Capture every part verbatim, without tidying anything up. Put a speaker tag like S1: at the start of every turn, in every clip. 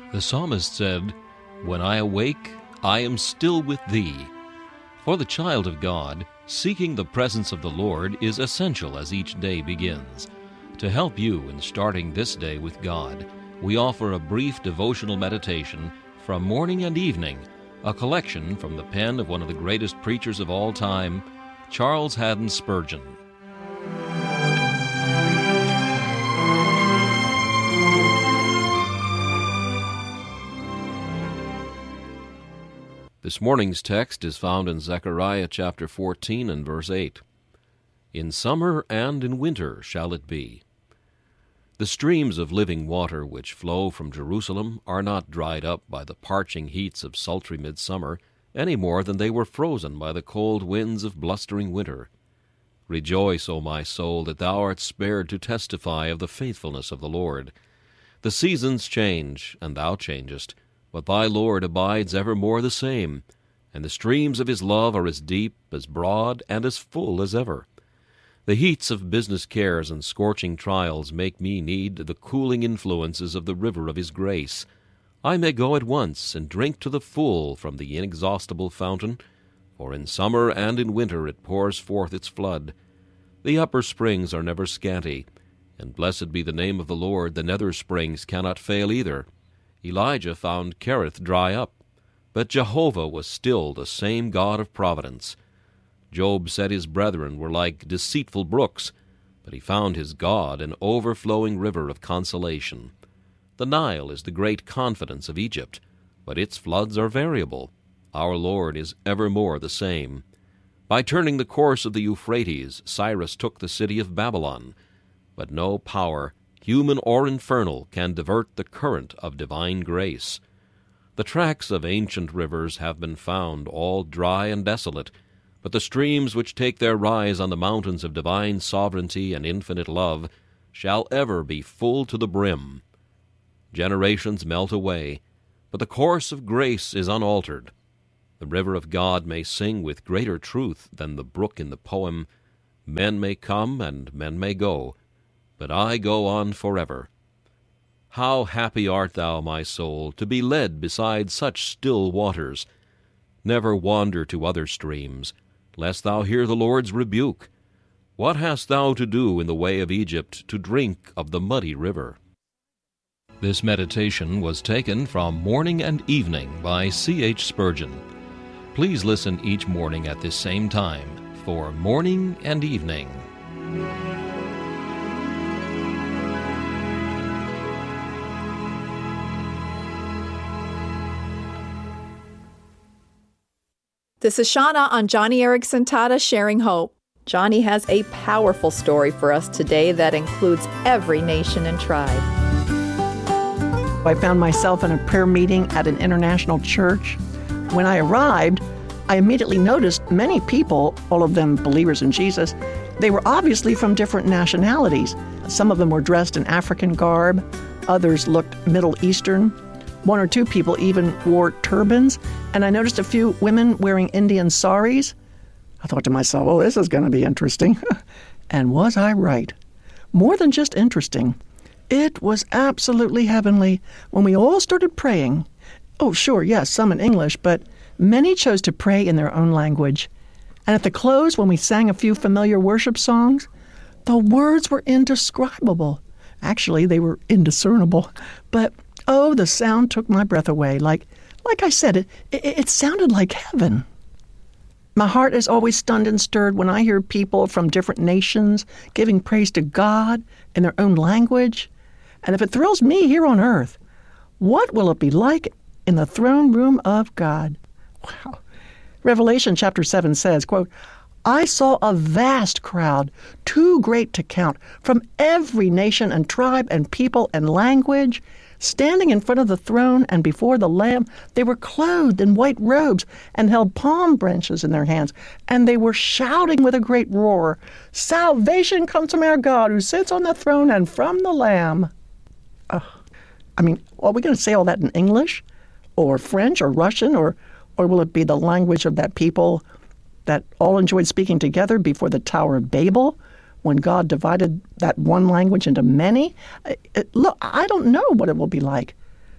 S1: The psalmist said, "When I awake, I am still with thee." For the child of God, seeking the presence of the Lord is essential as each day begins. To help you in starting this day with God, we offer a brief devotional meditation from morning and evening, a collection from the pen of one of the greatest preachers of all time, Charles Haddon Spurgeon. This morning's text is found in Zechariah chapter fourteen and verse eight. "In summer and in winter shall it be." The streams of living water which flow from Jerusalem are not dried up by the parching heats of sultry midsummer, any more than they were frozen by the cold winds of blustering winter. Rejoice, O my soul, that thou art spared to testify of the faithfulness of the Lord. The seasons change, and thou changest, but thy Lord abides evermore the same, and the streams of his love are as deep, as broad, and as full as ever. The heats of business cares and scorching trials make me need the cooling influences of the river of his grace. I may go at once and drink to the full from the inexhaustible fountain, for in summer and in winter it pours forth its flood. The upper springs are never scanty, and blessed be the name of the Lord, the nether springs cannot fail either. Elijah found Kerith dry up, but Jehovah was still the same God of providence. Job said his brethren were like deceitful brooks, but he found his God an overflowing river of consolation. The Nile is the great confidence of Egypt, but its floods are variable. Our Lord is evermore the same. By turning the course of the Euphrates, Cyrus took the city of Babylon, but no power, human or infernal, can divert the current of divine grace. The tracks of ancient rivers have been found all dry and desolate, but the streams which take their rise on the mountains of divine sovereignty and infinite love shall ever be full to the brim. Generations melt away, but the course of grace is unaltered. The river of God may sing with greater truth than the brook in the poem, "Men may come and men may go, but I go on forever." How happy art thou, my soul, to be led beside such still waters. Never wander to other streams, lest thou hear the Lord's rebuke. What hast thou to do in the way of Egypt to drink of the muddy river? This meditation was taken from Morning and Evening by C H Spurgeon. Please listen each morning at this same time for Morning and Evening.
S2: This is Shauna on Johnny Erickson Tata Sharing Hope. Johnny has a powerful story for us today that includes every nation and tribe.
S3: I found myself in a prayer meeting at an international church. When I arrived, I immediately noticed many people, all of them believers in Jesus, they were obviously from different nationalities. Some of them were dressed in African garb, others looked Middle Eastern. One or two people even wore turbans, and I noticed a few women wearing Indian saris. I thought to myself, oh, this is going to be interesting. And was I right? More than just interesting. It was absolutely heavenly when we all started praying. Oh, sure, yes, some in English, but many chose to pray in their own language. And at the close, when we sang a few familiar worship songs, the words were indescribable. Actually, they were indiscernible. But oh, the sound took my breath away. Like like I said, it, it, it sounded like heaven. My heart is always stunned and stirred when I hear people from different nations giving praise to God in their own language. And if it thrills me here on earth, what will it be like in the throne room of God? Wow. Revelation chapter seven says, quote, "I saw a vast crowd, too great to count, from every nation and tribe and people and language, standing in front of the throne and before the Lamb. They were clothed in white robes and held palm branches in their hands, and they were shouting with a great roar, 'Salvation comes from our God who sits on the throne and from the Lamb.'" Uh, I mean, are we going to say all that in English or French or Russian, or or will it be the language of that people that all enjoyed speaking together before the Tower of Babel, when God divided that one language into many? It, it, look, I don't know what it will be like.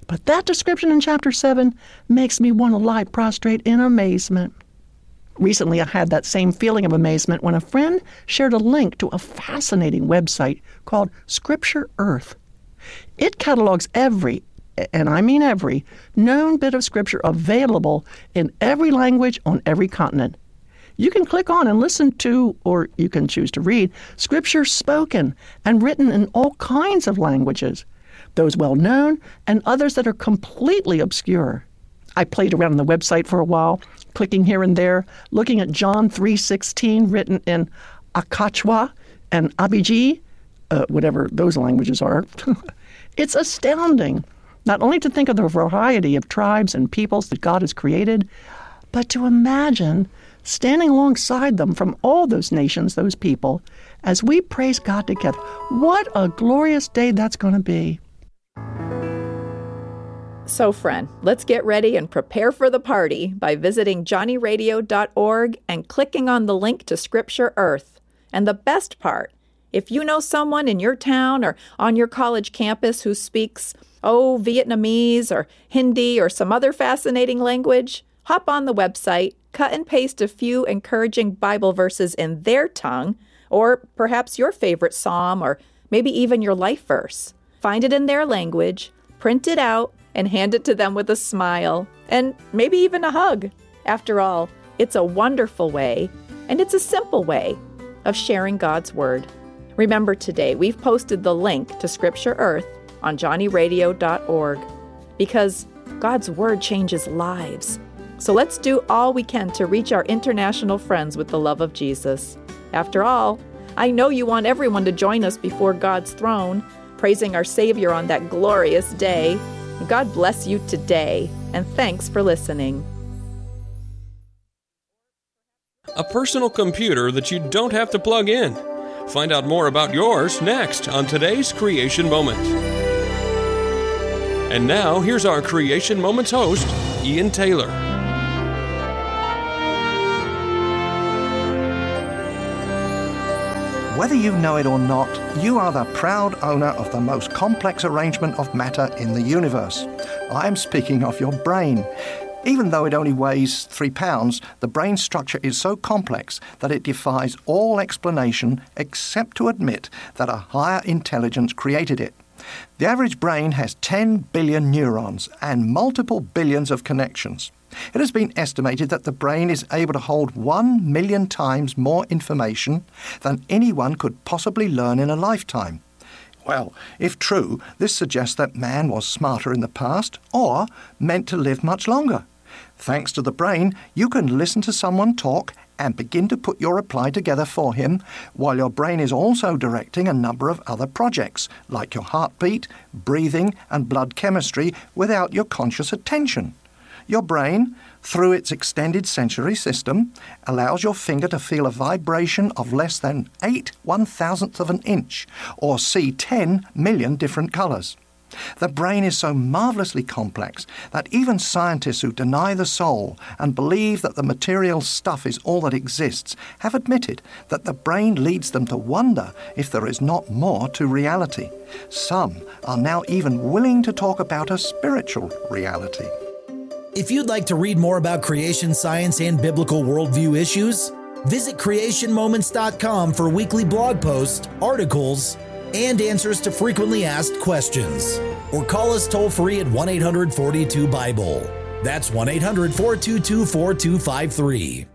S3: But that description in chapter seven makes me want to lie prostrate in amazement. Recently, I had that same feeling of amazement when a friend shared a link to a fascinating website called Scripture Earth. It catalogs every, and I mean every, known bit of Scripture available in every language on every continent. You can click on and listen to, or you can choose to read, Scripture spoken and written in all kinds of languages, those well-known and others that are completely obscure. I played around on the website for a while, clicking here and there, looking at John three sixteen written in Akachwa and Abiji, uh, whatever those languages are. It's astounding, not only to think of the variety of tribes and peoples that God has created, but to imagine standing alongside them from all those nations, those people, as we praise God together. What a glorious day that's going to be.
S2: So, friend, let's get ready and prepare for the party by visiting johnny radio dot org and clicking on the link to Scripture Earth. And the best part, if you know someone in your town or on your college campus who speaks, oh, Vietnamese or Hindi or some other fascinating language, hop on the website, cut and paste a few encouraging Bible verses in their tongue, or perhaps your favorite psalm, or maybe even your life verse. Find it in their language, print it out, and hand it to them with a smile, and maybe even a hug. After all, it's a wonderful way, and it's a simple way of sharing God's Word. Remember today, we've posted the link to Scripture Earth on johnny radio dot org, because God's Word changes lives. So let's do all we can to reach our international friends with the love of Jesus. After all, I know you want everyone to join us before God's throne, praising our Savior on that glorious day. God bless you today, and thanks for listening.
S4: A personal computer that you don't have to plug in. Find out more about yours next on today's Creation Moment. And now, here's our Creation Moments host, Ian Taylor.
S5: Whether you know it or not, you are the proud owner of the most complex arrangement of matter in the universe. I am speaking of your brain. Even though it only weighs three pounds, the brain structure is so complex that it defies all explanation except to admit that a higher intelligence created it. The average brain has ten billion neurons and multiple billions of connections. It has been estimated that the brain is able to hold one million times more information than anyone could possibly learn in a lifetime. Well, if true, this suggests that man was smarter in the past or meant to live much longer. Thanks to the brain, you can listen to someone talk and begin to put your reply together for him, while your brain is also directing a number of other projects, like your heartbeat, breathing, and blood chemistry, without your conscious attention. Your brain, through its extended sensory system, allows your finger to feel a vibration of less than eight one-thousandths of an inch, or see ten million different colours. The brain is so marvellously complex that even scientists who deny the soul and believe that the material stuff is all that exists have admitted that the brain leads them to wonder if there is not more to reality. Some are now even willing to talk about a spiritual reality.
S6: If you'd like to read more about creation science and biblical worldview issues, visit creation moments dot com for weekly blog posts, articles, and answers to frequently asked questions. Or call us toll-free at one eight hundred four two Bible. That's one eight hundred four two two four two five three.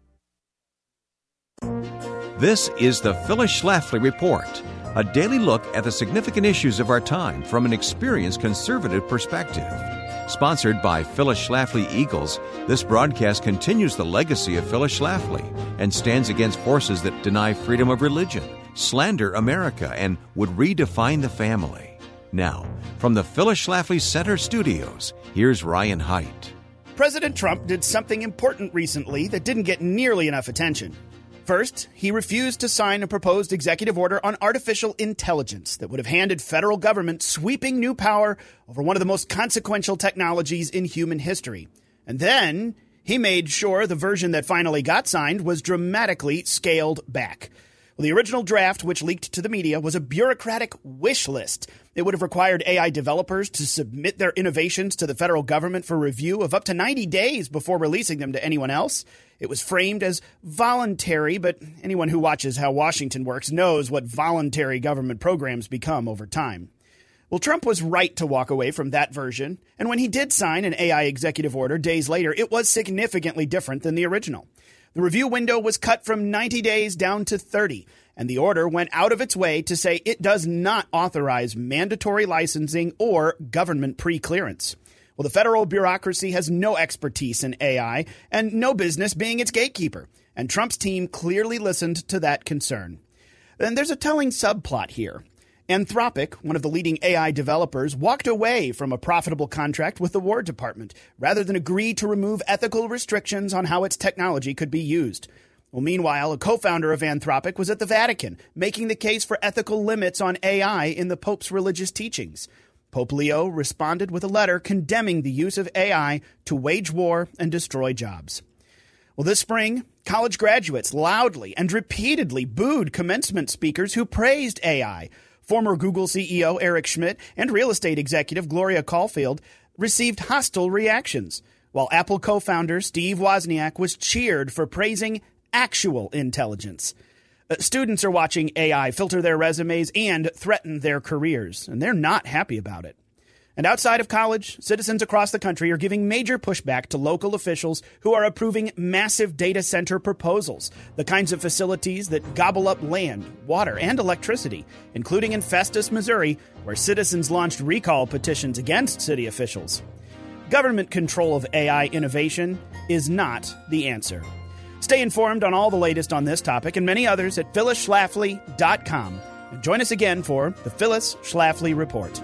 S7: This is the Phyllis Schlafly Report, a daily look at the significant issues of our time from an experienced conservative perspective. Sponsored by Phyllis Schlafly Eagles, this broadcast continues the legacy of Phyllis Schlafly and stands against forces that deny freedom of religion, slander America, and would redefine the family. Now, from the Phyllis Schlafly Center Studios, here's Ryan Haidt.
S8: President Trump did something important recently that didn't get nearly enough attention. First, he refused to sign a proposed executive order on artificial intelligence that would have handed federal government sweeping new power over one of the most consequential technologies in human history. And then he made sure the version that finally got signed was dramatically scaled back. Well, the original draft, which leaked to the media, was a bureaucratic wish list. It would have required A I developers to submit their innovations to the federal government for review of up to ninety days before releasing them to anyone else. It was framed as voluntary, but anyone who watches how Washington works knows what voluntary government programs become over time. Well, Trump was right to walk away from that version, and when he did sign an A I executive order days later, it was significantly different than the original. The review window was cut from ninety days down to thirty, and the order went out of its way to say it does not authorize mandatory licensing or government pre-clearance. Well, the federal bureaucracy has no expertise in A I and no business being its gatekeeper, and Trump's team clearly listened to that concern. And there's a telling subplot here. Anthropic, one of the leading A I developers, walked away from a profitable contract with the War Department rather than agree to remove ethical restrictions on how its technology could be used. Well, meanwhile, a co-founder of Anthropic was at the Vatican, making the case for ethical limits on A I in the Pope's religious teachings. Pope Leo responded with a letter condemning the use of A I to wage war and destroy jobs. Well, this spring, college graduates loudly and repeatedly booed commencement speakers who praised A I. Former Google C E O Eric Schmidt and real estate executive Gloria Caulfield received hostile reactions, while Apple co-founder Steve Wozniak was cheered for praising actual intelligence. Uh, students are watching A I filter their resumes and threaten their careers, and they're not happy about it. And outside of college, citizens across the country are giving major pushback to local officials who are approving massive data center proposals, the kinds of facilities that gobble up land, water, and electricity, including in Festus, Missouri, where citizens launched recall petitions against city officials. Government control of A I innovation is not the answer. Stay informed on all the latest on this topic and many others at phyllis schlafly dot com. And join us again for the Phyllis Schlafly Report.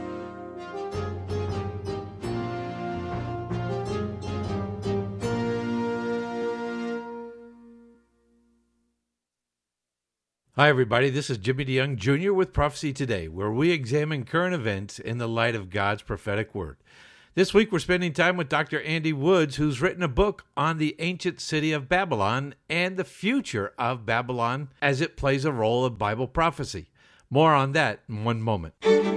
S9: Hi, everybody. This is Jimmy DeYoung Junior with Prophecy Today, where we examine current events in the light of God's prophetic word. This week, we're spending time with Doctor Andy Woods, who's written a book on the ancient city of Babylon and the future of Babylon as it plays a role in Bible prophecy. More on that in one moment.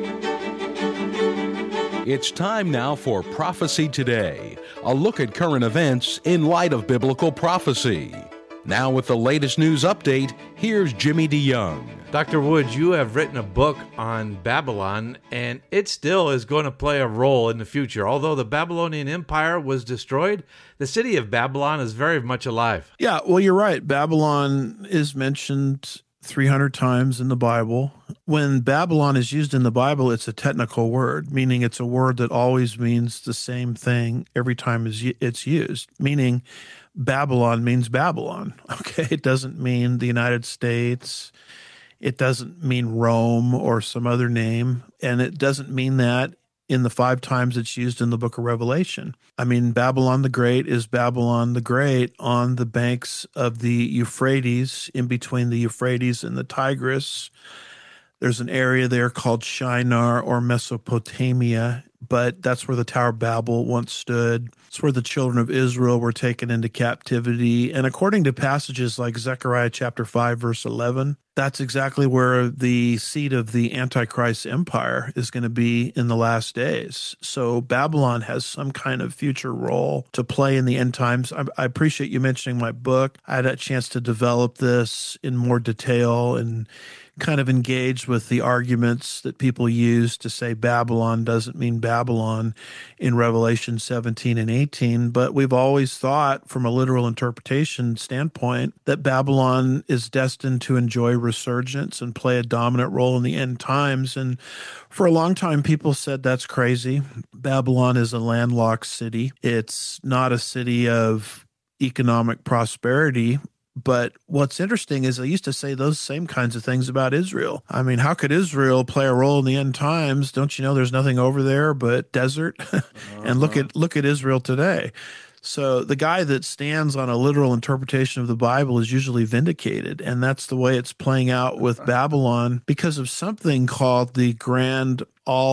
S10: It's time now for Prophecy Today, a look at current events in light of biblical prophecy. Now with the latest news update, here's Jimmy DeYoung.
S9: Doctor Woods, you have written a book on Babylon, and it still is going to play a role in the future. Although the Babylonian Empire was destroyed, the city of Babylon is very much alive.
S11: Yeah, well, you're right. Babylon is mentioned three hundred times in the Bible. When Babylon is used in the Bible, it's a technical word, meaning it's a word that always means the same thing every time it's used, meaning Babylon means Babylon. Okay, it doesn't mean the United States. It doesn't mean Rome or some other name, and it doesn't mean that in the five times it's used in the book of Revelation. I mean, Babylon the Great is Babylon the Great on the banks of the Euphrates, in between the Euphrates and the Tigris. There's an area there called Shinar or Mesopotamia, but that's where the Tower of Babel once stood. It's where the children of Israel were taken into captivity. And according to passages like Zechariah chapter five, verse eleven, that's exactly where the seat of the Antichrist empire is going to be in the last days. So Babylon has some kind of future role to play in the end times. I, I appreciate you mentioning my book. I had a chance to develop this in more detail and kind of engaged with the arguments that people use to say Babylon doesn't mean Babylon in Revelation seventeen and eighteen, but we've always thought from a literal interpretation standpoint that Babylon is destined to enjoy resurgence and play a dominant role in the end times. And for a long time, people said that's crazy. Babylon is a landlocked city. It's not a city of economic prosperity. But what's interesting is they used to say those same kinds of things about Israel. I mean, how could Israel play a role in the end times? Don't you know there's nothing over there but desert? uh-huh. And look at look at Israel today. So the guy that stands on a literal interpretation of the Bible is usually vindicated. And that's the way it's playing out with Babylon because of something called the Grand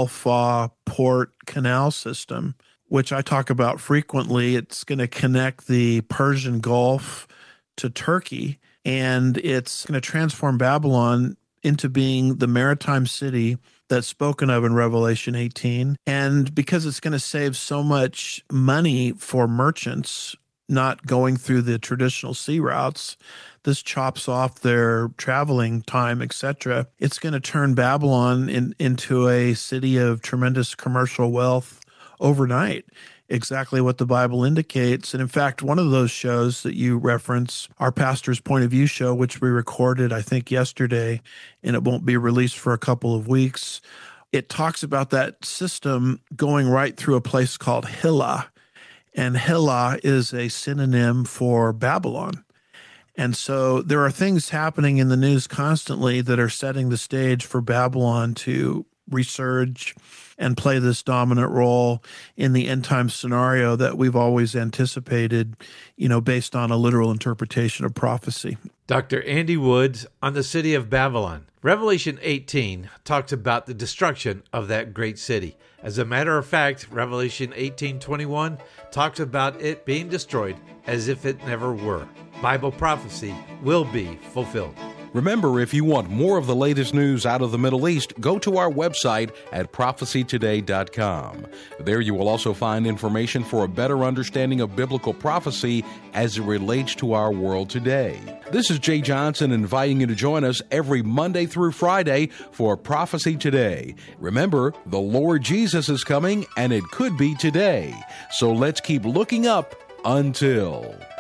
S11: Al-Fa Port Canal System, which I talk about frequently. It's going to connect the Persian Gulf to Turkey, and it's going to transform Babylon into being the maritime city that's spoken of in Revelation eighteen. And because it's going to save so much money for merchants not going through the traditional sea routes, this chops off their traveling time, et cetera. It's going to turn Babylon in, into a city of tremendous commercial wealth overnight. Exactly what the Bible indicates. And in fact, one of those shows that you reference, our Pastor's Point of View show, which we recorded, I think, yesterday, and it won't be released for a couple of weeks, it talks about that system going right through a place called Hilla. And Hilla is a synonym for Babylon. And so there are things happening in the news constantly that are setting the stage for Babylon to resurge and play this dominant role in the end time scenario that we've always anticipated, you know, based on a literal interpretation of prophecy.
S9: Doctor Andy Woods on the city of Babylon. Revelation eighteen talks about the destruction of that great city. As a matter of fact, Revelation eighteen twenty-one talks about it being destroyed as if it never were. Bible prophecy will be fulfilled.
S10: Remember, if you want more of the latest news out of the Middle East, go to our website at prophecy today dot com. There you will also find information for a better understanding of biblical prophecy as it relates to our world today. This is Jay Johnson inviting you to join us every Monday through Friday for Prophecy Today. Remember, the Lord Jesus is coming, and it could be today. So let's keep looking up until...